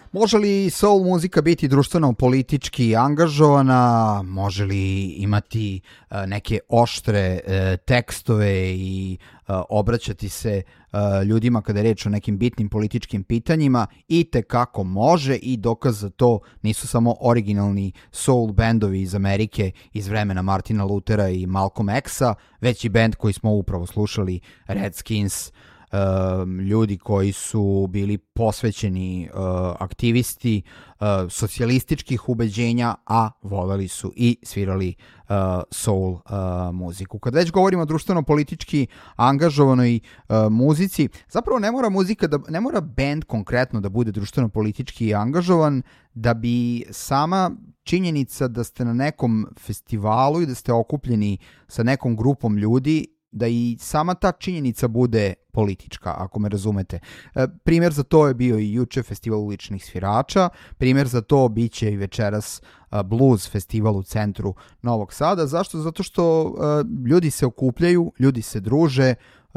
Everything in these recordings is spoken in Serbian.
Može li soul muzika biti društveno-politički angažovana? Može li imati neke oštre tekstove i obraćati se ljudima kada je reč o nekim bitnim političkim pitanjima? I tekako može, i dokaz za to nisu samo originalni soul bendovi iz Amerike iz vremena Martina Luthera i Malcolm X-a, već i bend koji smo upravo slušali, Redskins, ljudi koji su bili posvećeni aktivisti socijalističkih ubeđenja, a voleli su i svirali soul muziku. Kad već govorimo o društveno-politički angažovanoj muzici, zapravo ne mora band konkretno da bude društveno-politički angažovan, da bi sama činjenica da ste na nekom festivalu i da ste okupljeni sa nekom grupom ljudi, da i sama ta činjenica bude politička, ako me razumete. Primjer za to je bio i juče festival uličnih svirača, primjer za to biće i večeras blues festival u centru Novog Sada. Zašto? Zato što ljudi se okupljaju, ljudi se druže,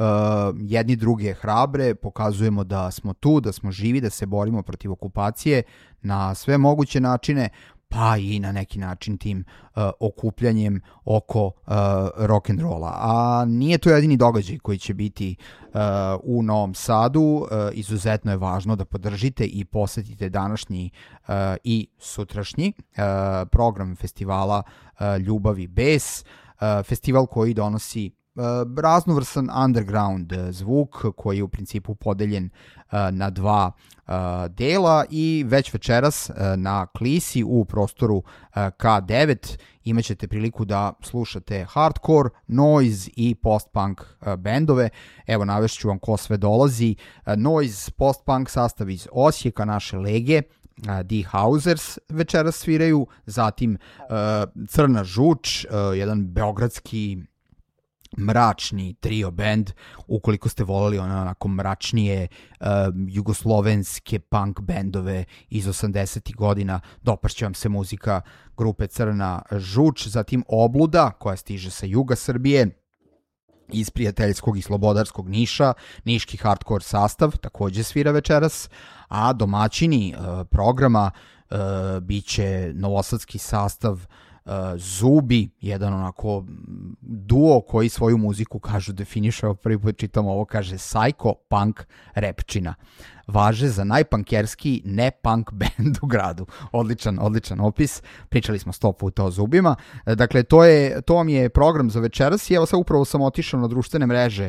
jedni druge hrabre, pokazujemo da smo tu, da smo živi, da se borimo protiv okupacije na sve moguće načine, pa i na neki način tim okupljanjem oko rock'n'rolla. A nije to jedini događaj koji će biti u Novom Sadu. Izuzetno je važno da podržite i posetite današnji i sutrašnji program festivala Ljubav i bes, festival koji donosi raznovrsan underground zvuk koji je u principu podeljen na dva dela, i već večeras na Klisi u prostoru K9 imaćete priliku da slušate hardcore, noise i post-punk bendove. Evo, navešću vam ko sve dolazi. Noise post-punk sastav iz Osijeka, naše lege, Die Hausers večeras sviraju, zatim Crna žuč, jedan beogradski mračni trio band, ukoliko ste voleli onako mračnije jugoslovenske punk bendove iz 80. godina, dopašće vam se muzika grupe Crna žuč. Zatim Obluda, koja stiže sa juga Srbije, iz prijateljskog i slobodarskog Niša, niški hardcore sastav, takođe svira večeras, a domaćini programa biće novosadski sastav Zubi, jedan onako duo koji svoju muziku, kažu, definiše, prvi put čitam ovo, kaže psycho punk repčina. Važe za najpunkerski ne-punk band u gradu. Odličan opis. Pričali smo 100 puta o Zubima. Dakle, to vam je program za večeras, i evo sad upravo sam otišao na društvene mreže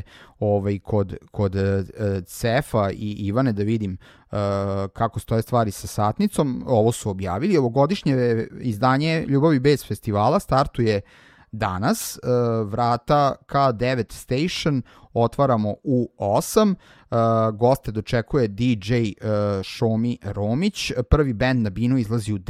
kod Cefa i Ivane da vidim kako stoje stvari sa satnicom. Ovo su objavili. Ovogodišnje izdanje Ljubav i bes festivala startuje danas. Vrata K9 Station otvaramo u 8. Goste dočekuje DJ Šomi Romić. Prvi bend na binu izlazi u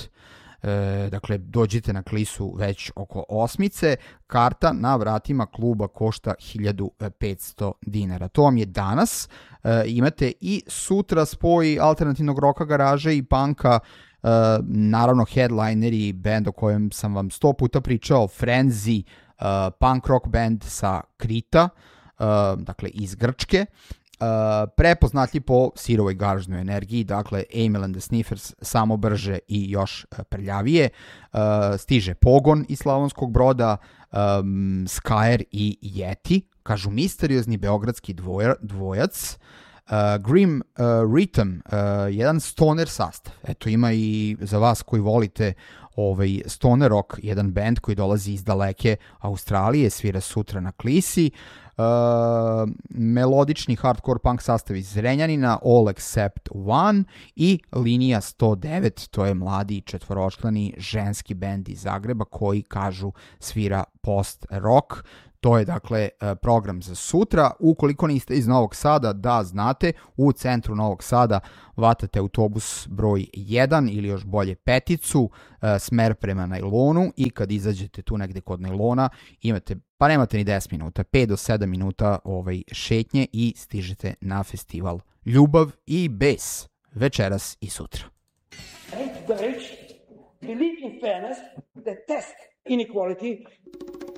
9. Dakle, dođite na Klisu već oko 8. Karta na vratima kluba košta 1500 dinara. To vam je danas. Imate i sutra spoj alternativnog roka, garaže i punka. Naravno, headlineri, band o kojem sam vam 100 puta pričao, Frenzy, punk rock band sa Krita, dakle iz Grčke, prepoznatljiv po sirovoj garažnoj energiji, dakle Amyl and the Sniffers samo brže i još prljavije. Stiže Pogon iz Slavonskog Broda, Skyer i Yeti, kažu misteriozni beogradski dvojac, Grim Rhythm, jedan stoner sastav. Eto, ima i za vas koji volite stoner rock, jedan band koji dolazi iz daleke Australije, svira sutra na Klisi. Melodični hardcore punk sastav iz Zrenjanina, All Except One, i Linija 109, to je mladi četvoročlani ženski bend iz Zagreba koji, kažu, svira post rock. To je, dakle, program za sutra. Ukoliko niste iz Novog Sada, da znate, u centru Novog Sada vatate autobus broj 1 ili još bolje peticu, smer prema Najlonu, i kad izađete tu negde kod Najlona imate, pa nemate ni 10 minuta, 5 do 7 minuta šetnje i stižete na festival Ljubav i bes večeras i sutra. Hate the rich, believe in fairness, detest inequality.